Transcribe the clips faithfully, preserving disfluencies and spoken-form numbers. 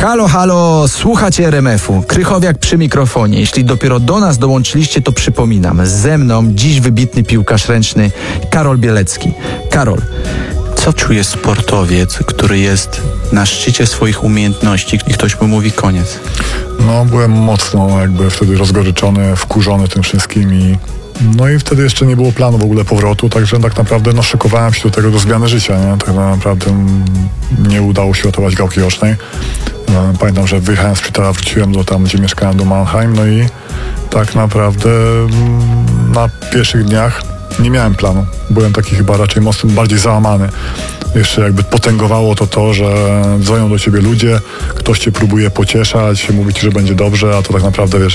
Halo, halo, słuchacie R M F-u. Krychowiak przy mikrofonie. Jeśli dopiero do nas dołączyliście, to przypominam. Ze mną dziś wybitny piłkarz ręczny Karol Bielecki. Karol, co czuje sportowiec, który jest na szczycie swoich umiejętności i ktoś mu mówi koniec? No, byłem mocno jakby wtedy rozgoryczony, wkurzony tym wszystkim i no i wtedy jeszcze nie było planu w ogóle powrotu, także tak naprawdę no, szykowałem się do tego, do zmiany życia, nie? Tak naprawdę nie udało się ratować gałki ocznej. Pamiętam, że wyjechałem z szpitala, wróciłem do tam, gdzie mieszkałem, do Mannheim, no i tak naprawdę na pierwszych dniach nie miałem planu. Byłem taki chyba raczej mocno, bardziej załamany. Jeszcze jakby potęgowało to to, że dzwonią do ciebie ludzie, ktoś cię próbuje pocieszać, mówić, że będzie dobrze, a to tak naprawdę wiesz,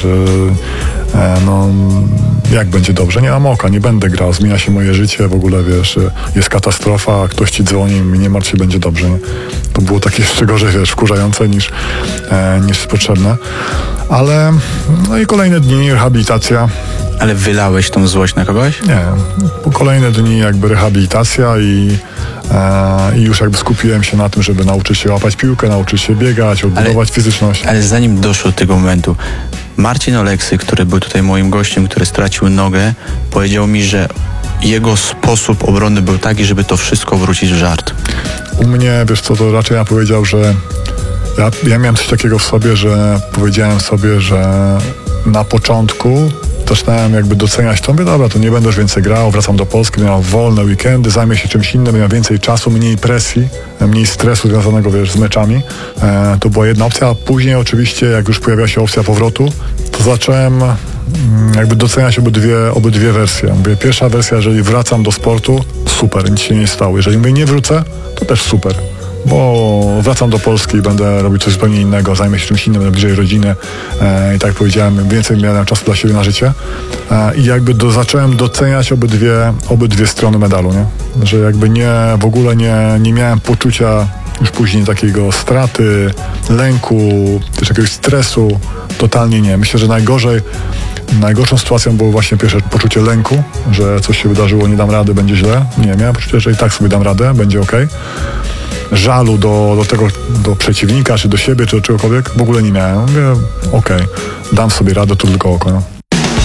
e, no jak będzie dobrze? Nie mam oka, nie będę grał, zmienia się moje życie, w ogóle wiesz, jest katastrofa, ktoś ci dzwoni, nie martw się, będzie dobrze. Nie? To było takie jeszcze gorzej, wiesz, wkurzające niż, e, niż potrzebne. Ale no i kolejne dni, rehabilitacja. Ale wylałeś tą złość na kogoś? Nie, po kolejne dni jakby rehabilitacja i, e, i już jakby skupiłem się na tym, żeby nauczyć się łapać piłkę, nauczyć się biegać, odbudować ale, fizyczność. Ale zanim doszło do tego momentu, Marcin Oleksy, który był tutaj moim gościem, który stracił nogę, powiedział mi, że jego sposób obrony był taki, żeby to wszystko wrócić w żart. U mnie, wiesz co, to raczej ja powiedział, że ja, ja miałem coś takiego w sobie, że powiedziałem sobie, że na początku zaczynałem jakby doceniać to, mówię, dobra, to nie będę już więcej grał, wracam do Polski, miałem wolne weekendy, zajmę się czymś innym, miałem więcej czasu, mniej presji, mniej stresu związanego, wiesz, z meczami. E, to była jedna opcja, a później oczywiście, jak już pojawiła się opcja powrotu, to zacząłem mm, jakby doceniać obydwie, obydwie wersje. Mówię, pierwsza wersja, jeżeli wracam do sportu, super, nic się nie stało. Jeżeli mówię, nie wrócę, to też super. Bo wracam do Polski i będę robić coś zupełnie innego, zajmę się czymś innym, będę bliżej rodziny e, i tak jak powiedziałem, więcej miałem czasu dla siebie na życie e, i jakby do, zacząłem doceniać obydwie, obydwie strony medalu, nie? Że jakby nie, w ogóle nie, nie miałem poczucia już później takiego straty, lęku, też jakiegoś stresu, totalnie nie. Myślę, że najgorzej Najgorszą sytuacją było właśnie pierwsze poczucie lęku, że coś się wydarzyło, nie dam rady, będzie źle. Nie, miałem poczucie, że i tak sobie dam radę, będzie okej. Żalu do, do tego, do przeciwnika, czy do siebie, czy do czegokolwiek, w ogóle nie miałem. Mówię, okej, dam sobie radę, to tylko oko. No.